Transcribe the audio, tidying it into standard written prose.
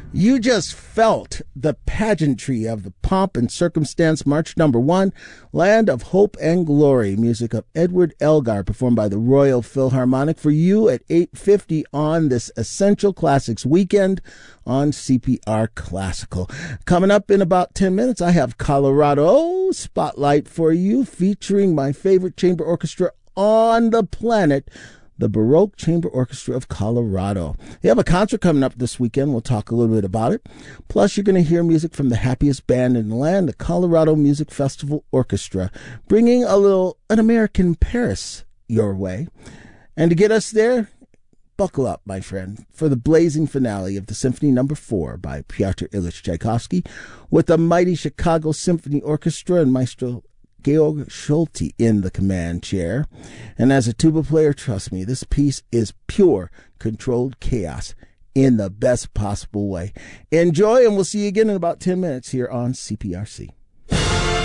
You just felt the pageantry of the Pomp and Circumstance March Number 1, Land of Hope and Glory, music of Edward Elgar, performed by the Royal Philharmonic for you at 8:50 on this Essential Classics weekend on CPR Classical. Coming up in about 10 minutes, I have Colorado Spotlight for you, featuring my favorite chamber orchestra on the planet, the Baroque Chamber Orchestra of Colorado. They have a concert coming up this weekend. We'll talk a little bit about it. Plus, you're going to hear music from the happiest band in the land, the Colorado Music Festival Orchestra, bringing an American Paris your way. And to get us there, buckle up, my friend, for the blazing finale of the Symphony No. 4 by Pyotr Ilyich Tchaikovsky, with the mighty Chicago Symphony Orchestra and Maestro Georg Schulte in the command chair. And as a tuba player, trust me, this piece is pure controlled chaos in the best possible way. Enjoy, and we'll see you again in about 10 minutes here on CPRC.